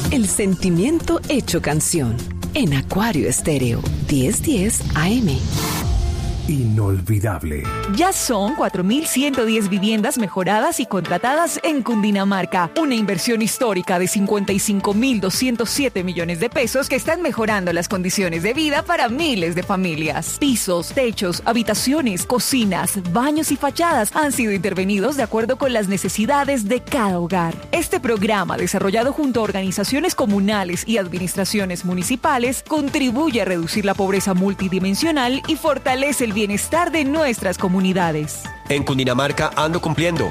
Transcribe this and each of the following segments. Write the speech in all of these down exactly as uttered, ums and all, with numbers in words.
El sentimiento hecho canción. En Acuario Estéreo, diez diez A M. Inolvidable. Ya son cuatro mil ciento diez viviendas mejoradas y contratadas en Cundinamarca. Una inversión histórica de cincuenta y cinco mil doscientos siete millones de pesos que están mejorando las condiciones de vida para miles de familias. Pisos, techos, habitaciones, cocinas, baños y fachadas han sido intervenidos de acuerdo con las necesidades de cada hogar. Este programa, desarrollado junto a organizaciones comunales y administraciones municipales, contribuye a reducir la pobreza multidimensional y fortalece el bienestar de nuestras comunidades. En Cundinamarca ando cumpliendo.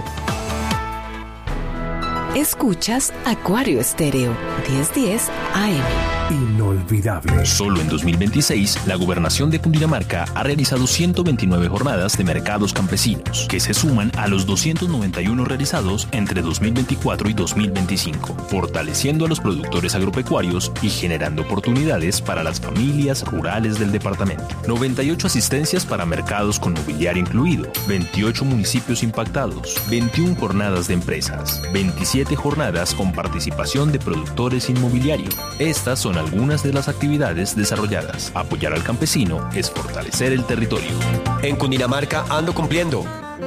Escuchas Acuario Estéreo, diez diez A M. Inolvidable. Solo en dos mil veintiséis, la Gobernación de Cundinamarca ha realizado ciento veintinueve jornadas de mercados campesinos, que se suman a los doscientos noventa y uno realizados entre dos mil veinticuatro y dos mil veinticinco, fortaleciendo a los productores agropecuarios y generando oportunidades para las familias rurales del departamento. noventa y ocho asistencias para mercados con mobiliario incluido, veintiocho municipios impactados, veintiuna jornadas de empresas, veintisiete jornadas con participación de productores inmobiliario. Estas son algunas de las actividades desarrolladas. Apoyar al campesino es fortalecer el territorio. En Cundinamarca ando cumpliendo.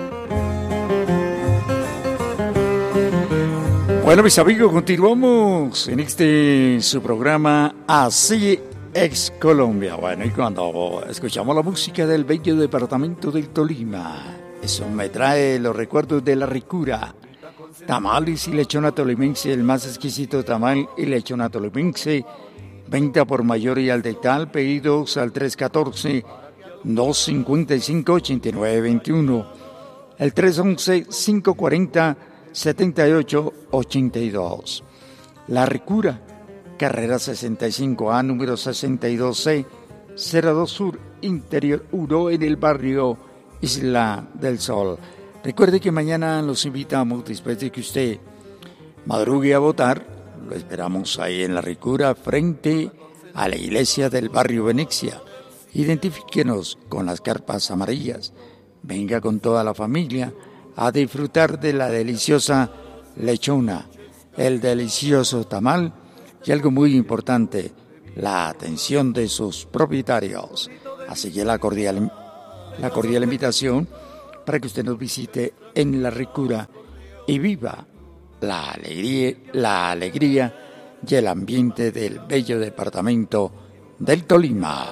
Bueno, mis amigos, continuamos en este su programa Así es Colombia. Bueno, y cuando escuchamos la música del bello departamento del Tolima, eso me trae los recuerdos de la ricura. Tamales y lechona tolimense, el más exquisito tamal y lechona tolimense. Venta por mayor y al detalle, pedidos al tres uno cuatro, dos cinco cinco, ocho nueve dos uno, el tres uno uno, cinco cuatro cero, siete ocho ocho dos. La Ricura, carrera sesenta y cinco A, número sesenta y dos C, cero dos Sur, Interior uno, en el barrio Isla del Sol. Recuerde que mañana los invitamos, después de que usted madrugue a votar, lo esperamos ahí en La Ricura, frente a la iglesia del barrio Venecia. Identifíquenos con las carpas amarillas. Venga con toda la familia a disfrutar de la deliciosa lechona, el delicioso tamal y algo muy importante, la atención de sus propietarios. Así que la cordial, la cordial invitación para que usted nos visite en La Ricura y viva la alegría, la alegría y el ambiente del bello departamento del Tolima.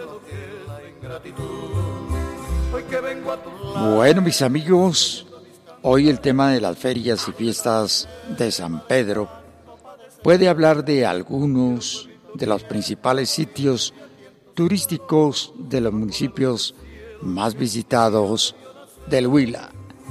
Bueno, mis amigos, hoy el tema de las ferias y fiestas de San Pedro puede hablar de algunos de los principales sitios turísticos de los municipios más visitados del Huila.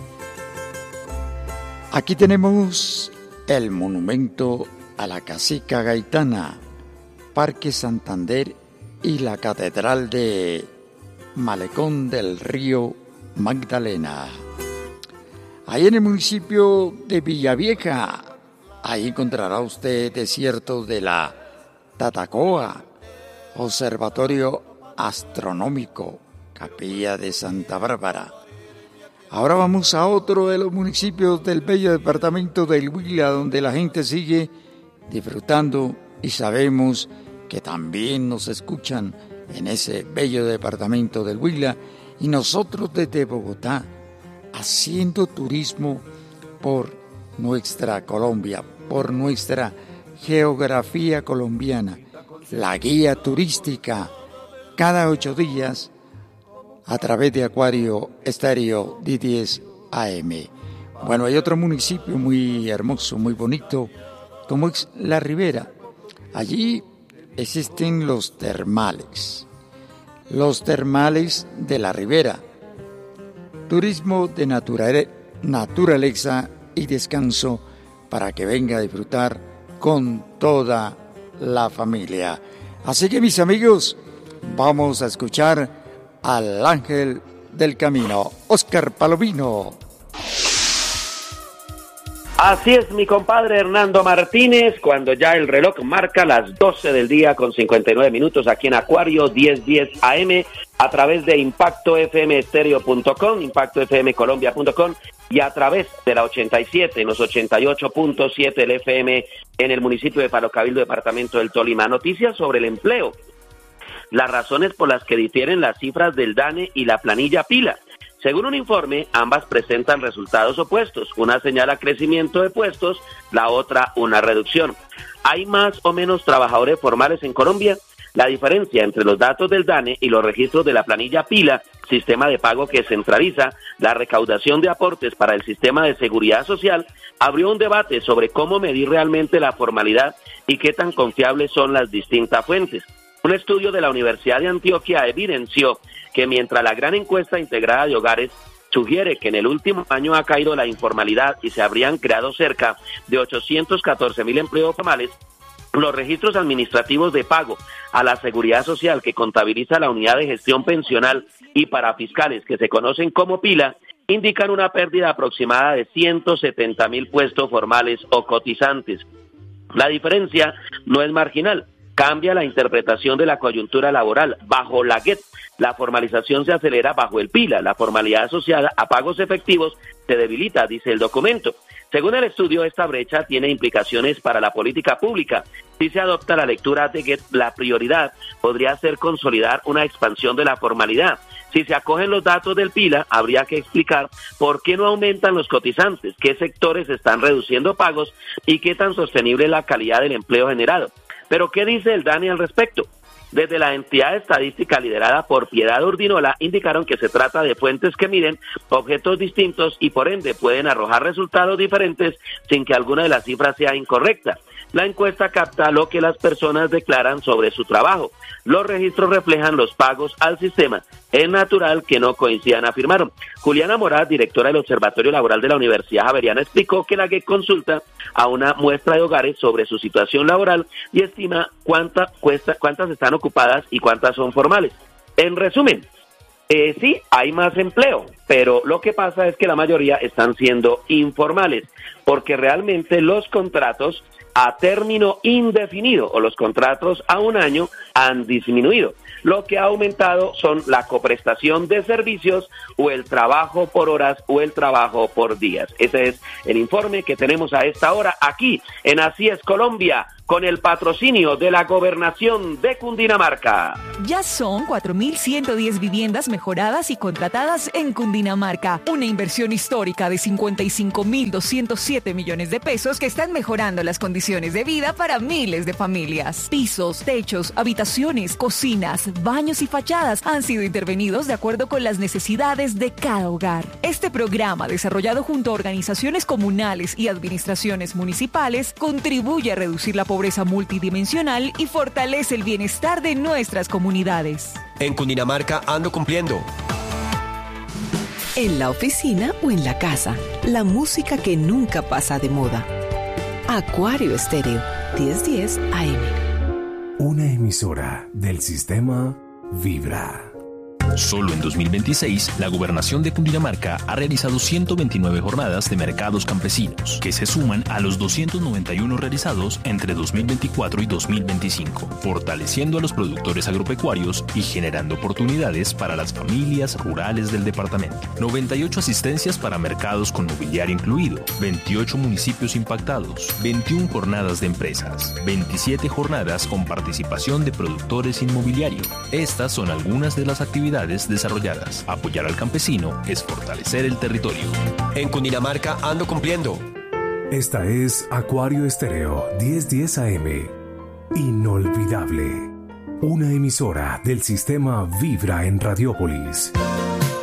Aquí tenemos el monumento a la Casica Gaitana, Parque Santander y la Catedral de Malecón del Río Magdalena. Ahí en el municipio de Villavieja, ahí encontrará usted desiertos de la Tatacoa, Observatorio Astronómico, Capilla de Santa Bárbara. Ahora vamos a otro de los municipios del bello departamento del Huila, donde la gente sigue disfrutando y sabemos que también nos escuchan en ese bello departamento del Huila, y nosotros desde Bogotá haciendo turismo por nuestra Colombia, por nuestra geografía colombiana, la guía turística cada ocho días a través de Acuario Estéreo de diez A M. Bueno, hay otro municipio muy hermoso, muy bonito, como es La Ribera. Allí existen los termales, los termales de La Ribera, turismo de natura- naturaleza y descanso para que venga a disfrutar con toda la familia. Así que, mis amigos, vamos a escuchar al ángel del camino, Óscar Palomino. Así es, mi compadre Hernando Martínez, cuando ya el reloj marca las doce del día con cincuenta y nueve minutos aquí en Acuario diez diez A M, a través de impacto f m stereo punto com, impacto f m colombia punto com y a través de la ochenta y siete, en los ochenta y ocho punto siete del F M en el municipio de Palo Cabildo, departamento del Tolima. Noticias sobre el empleo. Las razones por las que difieren las cifras del DANE y la planilla Pila. Según un informe, ambas presentan resultados opuestos. Una señala crecimiento de puestos, la otra una reducción. ¿Hay más o menos trabajadores formales en Colombia? La diferencia entre los datos del DANE y los registros de la planilla Pila, sistema de pago que centraliza la recaudación de aportes para el sistema de seguridad social, abrió un debate sobre cómo medir realmente la formalidad y qué tan confiables son las distintas fuentes. Un estudio de la Universidad de Antioquia evidenció que mientras la gran encuesta integrada de hogares sugiere que en el último año ha caído la informalidad y se habrían creado cerca de ochocientos catorce mil empleos formales, los registros administrativos de pago a la seguridad social que contabiliza la unidad de gestión pensional y para fiscales que se conocen como Pila indican una pérdida aproximada de ciento setenta mil puestos formales o cotizantes. La diferencia no es marginal. Cambia la interpretación de la coyuntura laboral. Bajo la G E T, la formalización se acelera, bajo el Pila, la formalidad asociada a pagos efectivos se debilita, dice el documento. Según el estudio, esta brecha tiene implicaciones para la política pública. Si se adopta la lectura de G E T, la prioridad podría ser consolidar una expansión de la formalidad. Si se acogen los datos del Pila, habría que explicar por qué no aumentan los cotizantes, qué sectores están reduciendo pagos y qué tan sostenible es la calidad del empleo generado. Pero, ¿qué dice el DANE al respecto? Desde la entidad estadística liderada por Piedad Urdinola indicaron que se trata de fuentes que miden objetos distintos y por ende pueden arrojar resultados diferentes sin que alguna de las cifras sea incorrecta. La encuesta capta lo que las personas declaran sobre su trabajo. Los registros reflejan los pagos al sistema. Es natural que no coincidan, afirmaron. Juliana Morad, directora del Observatorio Laboral de la Universidad Javeriana, explicó que la G E C consulta a una muestra de hogares sobre su situación laboral y estima cuánta cuesta, cuántas están ocupadas y cuántas son formales. En resumen, eh, sí, hay más empleo, pero lo que pasa es que la mayoría están siendo informales, porque realmente los contratos a término indefinido o los contratos a un año han disminuido. Lo que ha aumentado son la coprestación de servicios o el trabajo por horas o el trabajo por días. Ese es el informe que tenemos a esta hora aquí en Así es Colombia, con el patrocinio de la Gobernación de Cundinamarca. Ya son cuatro mil ciento diez viviendas mejoradas y contratadas en Cundinamarca. Una inversión histórica de cincuenta y cinco mil doscientos siete millones de pesos que están mejorando las condiciones de vida para miles de familias. Pisos, techos, habitaciones, cocinas, baños y fachadas han sido intervenidos de acuerdo con las necesidades de cada hogar. Este programa, desarrollado junto a organizaciones comunales y administraciones municipales, contribuye a reducir la pobreza multidimensional y fortalece el bienestar de nuestras comunidades. En Cundinamarca ando cumpliendo. En la oficina o en la casa, la música que nunca pasa de moda. Acuario Estéreo, diez diez A M. Una emisora del sistema Vibra. Solo en dos mil veintiséis, la Gobernación de Cundinamarca ha realizado ciento veintinueve jornadas de mercados campesinos, que se suman a los doscientos noventa y uno realizados entre dos mil veinticuatro y dos mil veinticinco, fortaleciendo a los productores agropecuarios y generando oportunidades para las familias rurales del departamento. noventa y ocho asistencias para mercados con mobiliario incluido, veintiocho municipios impactados, veintiuna jornadas de empresas, veintisiete jornadas con participación de productores inmobiliario. Estas son algunas de las actividades desarrolladas. Apoyar al campesino es fortalecer el territorio. En Cundinamarca ando cumpliendo. Esta es Acuario Estéreo diez diez A M. Inolvidable. Una emisora del sistema Vibra en Radiópolis.